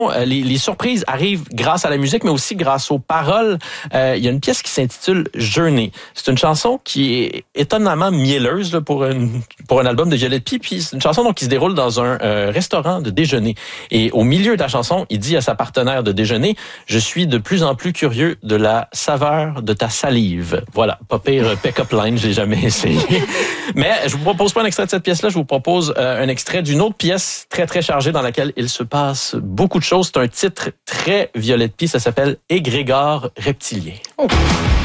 les surprises arrivent grâce à la musique, mais aussi grâce aux paroles. Il y a une pièce qui s'intitule Journey. C'est une chanson qui est étonnamment mielleuse là, pour un album de Violette Pie. Puis c'est une chanson donc, qui se déroule dans un restaurant de déjeuner. Et au milieu de la chanson, il dit à sa partenaire de déjeuner, « Je suis de plus en plus curieux de la saveur de ta salive. » Voilà, pas pire pick-up line, j'ai jamais essayé. Mais je vous propose pas un extrait de cette pièce-là, je vous propose un extrait d'une autre pièce très, très chargée dans laquelle il se passe beaucoup de choses. C'est un titre très Violette Pie, ça s'appelle Égrégore reptilien. Oh.